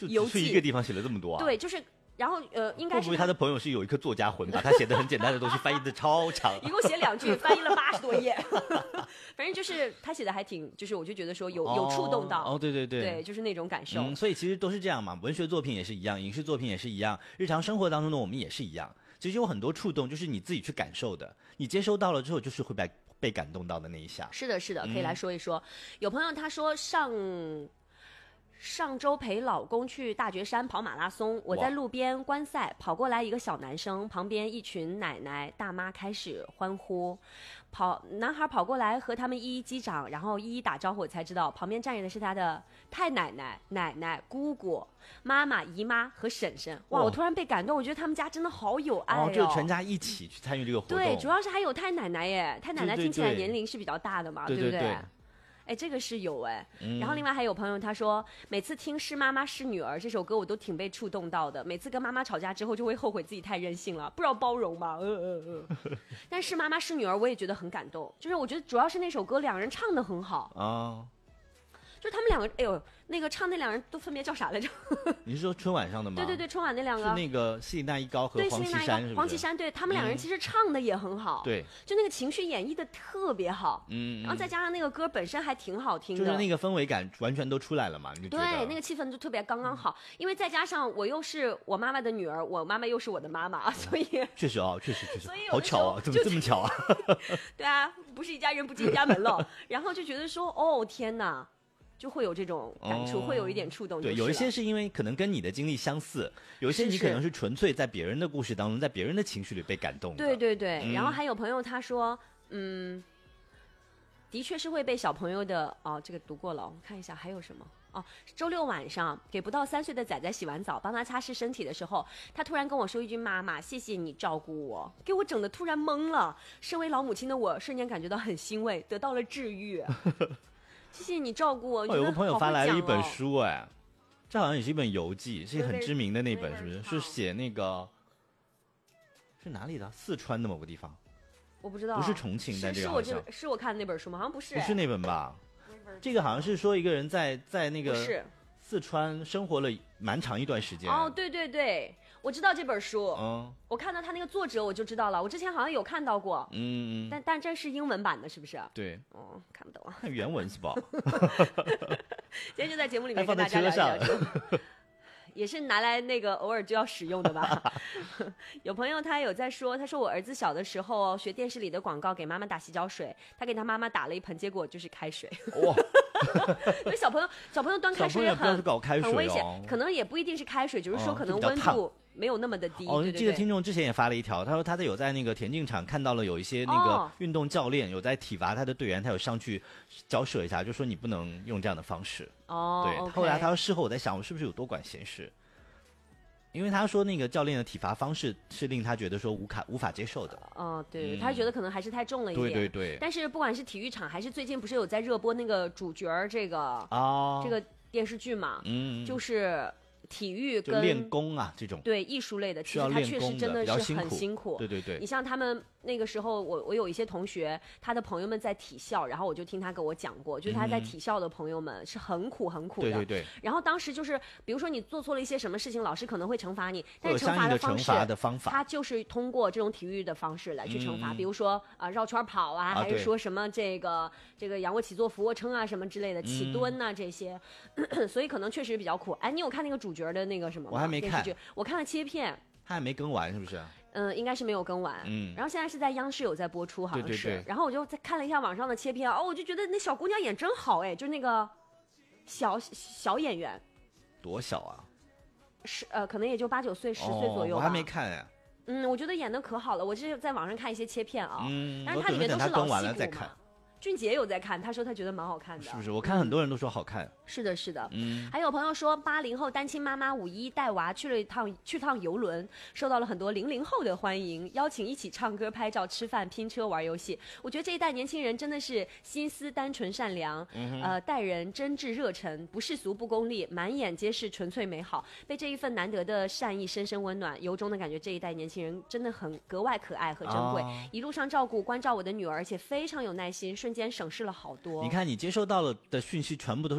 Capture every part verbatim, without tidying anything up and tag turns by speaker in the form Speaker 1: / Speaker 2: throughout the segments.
Speaker 1: 游记，
Speaker 2: 就只是一个地方写了这么多啊？
Speaker 1: 对，就是。然后呃，应该是
Speaker 2: 会不会他的朋友是有一颗作家魂，把他写的很简单的东西翻译的超长，
Speaker 1: 一共写两句，翻译了八十多页。反正就是他写的还挺，就是我就觉得说有、哦、有触动到。
Speaker 2: 哦，对对对，
Speaker 1: 对，就是那种感受、
Speaker 2: 嗯。所以其实都是这样嘛，文学作品也是一样，影视作品也是一样，日常生活当中的我们也是一样。其实有很多触动，就是你自己去感受的，你接收到了之后，就是会被被感动到的那一下。
Speaker 1: 是的，是的，可以来说一说。嗯、有朋友他说上。上周陪老公去大觉山跑马拉松，我在路边观赛，跑过来一个小男生，旁边一群奶奶大妈开始欢呼，跑男孩跑过来和他们一一击掌，然后一一打招呼，我才知道旁边站着的是他的太奶奶、奶奶、姑姑、妈妈、姨妈和婶婶。哇，我突然被感动，我觉得他们家真的好有爱哦。
Speaker 2: 哦，就全家一起去参与这个活动。
Speaker 1: 对，主要是还有太奶奶耶，太奶奶听起来年龄是比较大的嘛，
Speaker 2: 对对 对,
Speaker 1: 对不对？哎，这个是有哎、
Speaker 2: 嗯，
Speaker 1: 然后另外还有朋友他说，每次听《是妈妈是女儿》这首歌，我都挺被触动到的。每次跟妈妈吵架之后，就会后悔自己太任性了，不知道包容嘛。呃呃呃。但是《妈妈是女儿》我也觉得很感动，就是我觉得主要是那首歌两人唱得很好啊。
Speaker 2: 哦，
Speaker 1: 就是他们两个，哎呦，那个唱那两人都分别叫啥来着？
Speaker 2: 你是说春晚上的吗？
Speaker 1: 对对对，春晚那两个
Speaker 2: 是那个谢娜一高和黄绮珊，是不是？
Speaker 1: 黄绮珊，对他们两人其实唱的也很好，
Speaker 2: 嗯、对，
Speaker 1: 就那个情绪演绎的特别好，
Speaker 2: 嗯，
Speaker 1: 然后再加上那个歌本身还挺好听的，
Speaker 2: 就是那个氛围感完全都出来了嘛，你就觉得
Speaker 1: 对，那个气氛就特别刚刚好，因为再加上我又是我妈妈的女儿，我妈妈又是我的妈妈，所以
Speaker 2: 确实哦，确实确实，
Speaker 1: 所以
Speaker 2: 好巧啊，怎么这么巧啊？
Speaker 1: 对啊，不是一家人不进一家门了，然后就觉得说，哦天哪。就会有这种感触、哦、会有一点触动。
Speaker 2: 对，有一些是因为可能跟你的经历相似，有一些你可能是纯粹在别人的故事当中，在别人的情绪里被感动的。
Speaker 1: 对对对、嗯、然后还有朋友他说嗯的确是会被小朋友的哦，这个读过了，我看一下还有什么哦。周六晚上给不到三岁的仔仔洗完澡，帮他擦拭身体的时候，他突然跟我说一句：“妈妈，谢谢你照顾我。”给我整得突然懵了。身为老母亲的我，瞬间感觉到很欣慰，得到了治愈。谢谢你照顾我。
Speaker 2: 哦，有个朋友发来了一本书，哎，这好像也是一本游记，是很知名的那本，是不是？是写那个是哪里的？四川的某个地方，
Speaker 1: 我不知道，
Speaker 2: 不是重庆，但这个好像
Speaker 1: 是我这是我看的那本书吗？好像不是，
Speaker 2: 不是那本吧？这个好像是说一个人在在那个四川生活了蛮长一段时间。
Speaker 1: 哦，对对对。我知道这本书，
Speaker 2: 嗯，
Speaker 1: 我看到他那个作者我就知道了，我之前好像有看到过，
Speaker 2: 嗯，
Speaker 1: 但但这是英文版的，是不是？
Speaker 2: 对，
Speaker 1: 哦，看不懂啊，
Speaker 2: 看原文是吧？
Speaker 1: 今天就在节目里面跟大家聊一聊这个，也是拿来那个偶尔就要使用的吧。有朋友他有在说，他说我儿子小的时候学电视里的广告给妈妈打洗脚水，他给他妈妈打了一盆，结果就是开水。哇！因为小朋友小朋友端开水也很
Speaker 2: 搞开水、哦、
Speaker 1: 很危险，可能也不一定是开水，就是说可能温度没有那么的低。
Speaker 2: 哦，
Speaker 1: 对对对，
Speaker 2: 这个听众之前也发了一条，他说他在有在那个田径场看到了有一些那个运动教练有在体罚他的队员，他有上去交涉一下，就说你不能用这样的方式。
Speaker 1: 哦，
Speaker 2: 对，
Speaker 1: okay、
Speaker 2: 后来他说事后我在想，我是不是有多管闲事？因为他说那个教练的体罚方式是令他觉得说无卡无法接受的。
Speaker 1: 哦，对，嗯、他觉得可能还是太重了一点。
Speaker 2: 对对对。
Speaker 1: 但是不管是体育场还是最近不是有在热播那个主角这个啊、
Speaker 2: 哦、
Speaker 1: 这个电视剧嘛，
Speaker 2: 嗯，
Speaker 1: 就是体育跟
Speaker 2: 练功啊这种。
Speaker 1: 对，艺术类的，其实他确实真的是很辛苦。
Speaker 2: 对对对。
Speaker 1: 你像他们那个时候，我我有一些同学，他的朋友们在体校，然后我就听他跟我讲过，就是他在体校的朋友们是很苦很苦的。
Speaker 2: 对对对。
Speaker 1: 然后当时就是，比如说你做错了一些什么事情，老师可能会惩罚你，但是
Speaker 2: 惩
Speaker 1: 罚的方式，
Speaker 2: 惩罚的方法，
Speaker 1: 他就是通过这种体育的方式来去惩罚，嗯、比如说啊、呃、绕圈跑啊，还是说什么这个这个仰卧起坐、俯卧撑啊什么之类的，起蹲呐、啊、这些，嗯、所以可能确实比较苦。哎，你有看那个主角的那个什么吗？
Speaker 2: 我还没看，
Speaker 1: 我看了切片。
Speaker 2: 他还没更完是不是？
Speaker 1: 嗯，应该是没有更完。嗯，然后现在是在央视有在播出，好像是。
Speaker 2: 对对对。
Speaker 1: 然后我就再看了一下网上的切片，哦，我就觉得那小姑娘演真好哎，就是那个小小演员。
Speaker 2: 多小啊？
Speaker 1: 是呃，可能也就八九岁、十岁左右吧。
Speaker 2: 哦、我还没看哎。
Speaker 1: 嗯，我觉得演的可好了，我是在网上看一些切片啊。
Speaker 2: 嗯。
Speaker 1: 但是它里面都是老戏骨
Speaker 2: 嘛。
Speaker 1: 俊杰有在看，他说他觉得蛮好看的，
Speaker 2: 是不是？我看很多人都说好看。
Speaker 1: 嗯、是的，是的。
Speaker 2: 嗯，
Speaker 1: 还有朋友说，八零后单亲妈妈五一带娃去了一趟去趟游轮，受到了很多零零后的欢迎，邀请一起唱歌、拍照、吃饭、拼车、玩游戏。我觉得这一代年轻人真的是心思单纯、善良，嗯、呃，待人真挚、热忱，不世俗、不功利，满眼皆是纯粹美好。被这一份难得的善意深深温暖，由衷的感觉这一代年轻人真的很格外可爱和珍贵。哦、一路上照顾关照我的女儿，而且非常有耐心，瞬间省事了好多。
Speaker 2: 你看，你接收到了的讯息全部都是这种温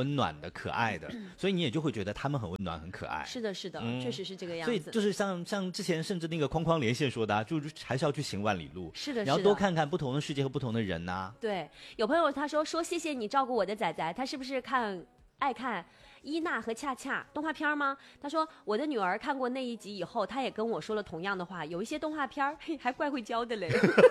Speaker 2: 温暖的、可爱的，所以你也就会觉得他们很温暖、很可爱。
Speaker 1: 是的，是的，嗯、确实是这个样子。
Speaker 2: 所以就是像像之前甚至那个框框连线说的、啊，就是还是要去行万里路。
Speaker 1: 是的，
Speaker 2: 你要多看看不同的世界和不同的人呐、啊。
Speaker 1: 对，有朋友他说说谢谢你照顾我的仔仔，他是不是看爱看伊娜和恰恰动画片吗？他说我的女儿看过那一集以后，她也跟我说了同样的话，有一些动画片还怪会教的嘞。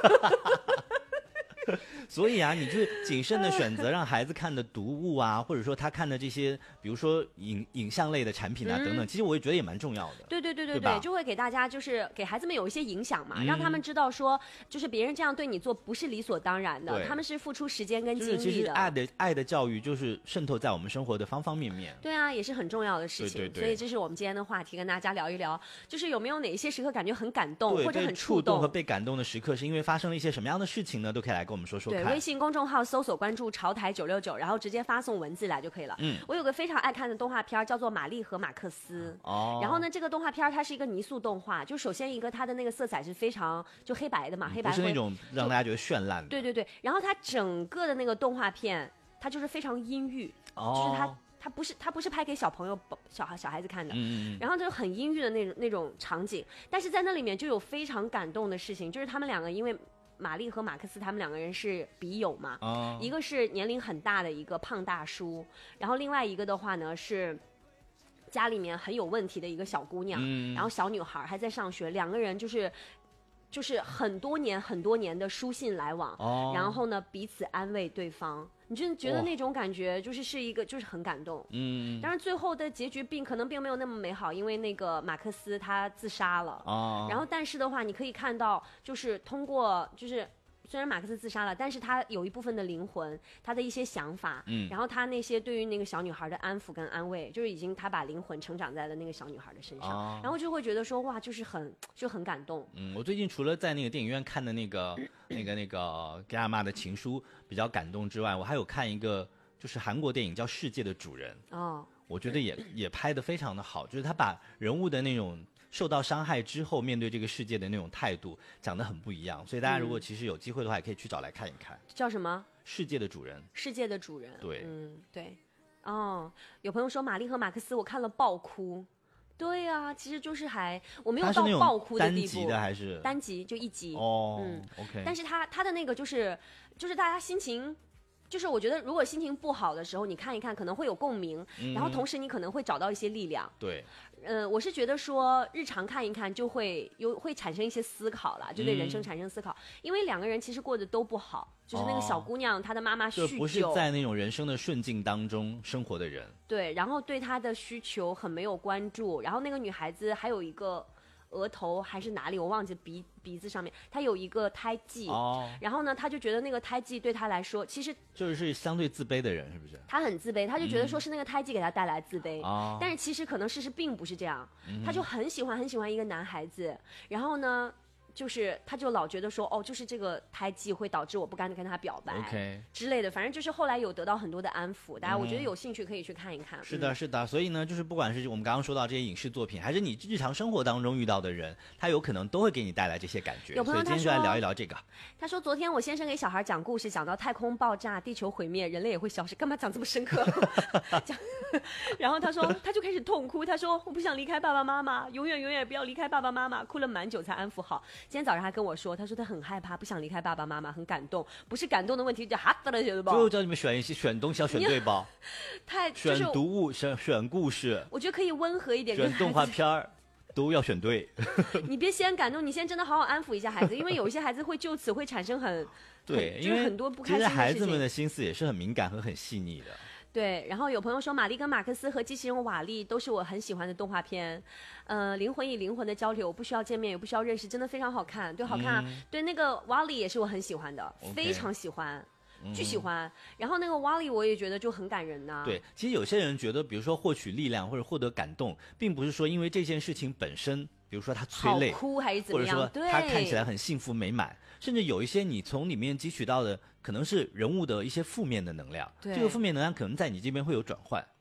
Speaker 2: 所以啊，你就是谨慎的选择让孩子看的读物啊，或者说他看的这些，比如说影影像类的产品啊、嗯、等等，其实我也觉得也蛮重要的。
Speaker 1: 对对对对 对, 对，就会给大家就是给孩子们有一些影响嘛、嗯，让他们知道说，就是别人这样对你做不是理所当然的，他们是付出时间跟精力的。
Speaker 2: 就是其实爱的爱的教育就是渗透在我们生活的方方面面。
Speaker 1: 对啊，也是很重要的事情。
Speaker 2: 对对对，
Speaker 1: 所以这是我们今天的话题，跟大家聊一聊，就是有没有哪一些时刻感觉很感动或者很
Speaker 2: 触动和被感动的时刻，是因为发生了一些什么样的事情呢？都可以来跟我们说说看。
Speaker 1: 对，微信公众号搜索关注潮台九六九，然后直接发送文字来就可以了。嗯，我有个非常爱看的动画片叫做《玛丽和马克思》。哦，然后呢，这个动画片它是一个泥塑动画，就首先一个它的那个色彩是非常就黑白的嘛，黑白
Speaker 2: 不是那种让大家觉得绚烂的。
Speaker 1: 对对对，然后它整个的那个动画片，它就是非常阴郁，哦、就是它。它不是它不是拍给小朋友小孩小孩子看的，嗯、然后就很阴郁的那种那种场景，但是在那里面就有非常感动的事情，就是他们两个因为玛丽和马克思他们两个人是笔友嘛，哦、一个是年龄很大的一个胖大叔，然后另外一个的话呢是家里面很有问题的一个小姑娘，嗯、然后小女孩还在上学，两个人就是就是很多年很多年的书信来往，哦、然后呢彼此安慰对方。你就觉得那种感觉就是是一个就是很感动，嗯，当然最后的结局并可能并没有那么美好，因为那个马克思他自杀了，哦，然后但是的话你可以看到就是通过就是虽然马克思自杀了，但是他有一部分的灵魂，他的一些想法，嗯，然后他那些对于那个小女孩的安抚跟安慰，就是已经他把灵魂成长在了那个小女孩的身上，哦，然后就会觉得说哇，就是很就很感动。
Speaker 2: 嗯，我最近除了在那个电影院看的那个那个那个给阿妈的情书比较感动之外，我还有看一个就是韩国电影叫《世界的主人》，哦，我觉得也也拍得非常的好，就是他把人物的那种受到伤害之后面对这个世界的那种态度讲得很不一样，所以大家如果其实有机会的话也可以去找来看一看。
Speaker 1: 叫什么？
Speaker 2: 世界的主人。
Speaker 1: 世界的主人。
Speaker 2: 对，
Speaker 1: 嗯，对。哦，有朋友说玛丽和马克思我看了爆哭。对呀、啊，其实就是还我没有到爆哭的地步。
Speaker 2: 单集的还是
Speaker 1: 单集就一集
Speaker 2: 哦，嗯 ，OK。
Speaker 1: 但是他他的那个就是就是大家心情，就是我觉得如果心情不好的时候，你看一看可能会有共鸣，嗯、然后同时你可能会找到一些力量。
Speaker 2: 对。
Speaker 1: 呃，我是觉得说日常看一看就会有会产生一些思考啦，就对人生产生思考，嗯、因为两个人其实过得都不好，就是那个小姑娘、哦、她的妈妈酗酒，
Speaker 2: 就不是在那种人生的顺境当中生活的人，
Speaker 1: 对，然后对她的需求很没有关注，然后那个女孩子还有一个额头还是哪里我忘记，鼻鼻子上面她有一个胎记，哦，然后呢她就觉得那个胎记对她来说其实
Speaker 2: 就是相对自卑的人，是不是？
Speaker 1: 她很自卑，她就觉得说是那个胎记给她带来自卑，嗯、但是其实可能事实并不是这样，嗯、她就很喜欢很喜欢一个男孩子，然后呢就是他就老觉得说哦，就是这个胎记会导致我不敢跟他表白
Speaker 2: ，OK
Speaker 1: 之类的，反正就是后来有得到很多的安抚，大家我觉得有兴趣可以去看一看。
Speaker 2: 嗯、是的，是的，所以呢，就是不管是我们刚刚说到这些影视作品，还是你日常生活当中遇到的人，他有可能都会给你带来这些感觉。
Speaker 1: 有朋友
Speaker 2: 所以今天就来聊一聊这个。
Speaker 1: 他说昨天我先生给小孩讲故事，讲到太空爆炸、地球毁灭、人类也会消失，干嘛讲这么深刻？讲，然后他说他就开始痛哭，他说我不想离开爸爸妈妈，永远永远不要离开爸爸妈妈，哭了蛮久才安抚好。今天早上他跟我说，他说他很害怕，不想离开爸爸妈妈，很感动。不是感动的问题，就哈哒了，晓得不？
Speaker 2: 就叫你们选一些选东西要选对吧？
Speaker 1: 太、
Speaker 2: 就是、选读物，选选故事。
Speaker 1: 我觉得可以温和一点。
Speaker 2: 选动画片儿，都要选对。
Speaker 1: 你别先感动，你先真的好好安抚一下孩子，因为有一些孩子会就此会产生很
Speaker 2: 对，
Speaker 1: 就是很多不开心的事情。
Speaker 2: 其实孩子们的心思也是很敏感和很细腻的。
Speaker 1: 对，然后有朋友说玛丽跟马克思和机器人瓦力都是我很喜欢的动画片，呃，灵魂与灵魂的交流，不需要见面也不需要认识，真的非常好看，对，好看啊。嗯、对，那个瓦力也是我很喜欢的，
Speaker 2: okay,
Speaker 1: 非常喜欢。巨喜欢、嗯，然后那个瓦力我也觉得就很感人呐、啊。
Speaker 2: 对，其实有些人觉得，比如说获取力量或者获得感动，并不是说因为这件事情本身，比如说他催泪，
Speaker 1: 好哭还是怎么样，
Speaker 2: 或者说他看起来很幸福美满，甚至有一些你从里面汲取到的可能是人物的一些负面的能量，这个负面能量可能在你这边会有转换。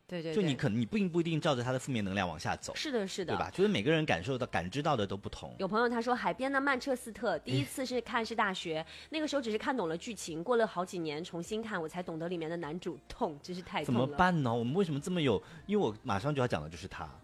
Speaker 1: 对对对，
Speaker 2: 就你可能你并不一定照着他的负面能量往下走。
Speaker 1: 是的，是的，
Speaker 2: 对吧？就是每个人感受到、感知到的都不同。
Speaker 1: 有朋友他说，海边的曼彻斯特，第一次是看是大学，那个时候只是看懂了剧情，过了好几年重新看，我才懂得里面的男主痛，真是太痛了。
Speaker 2: 怎么办呢？我们为什么这么有？因为我马上就要讲的就是他。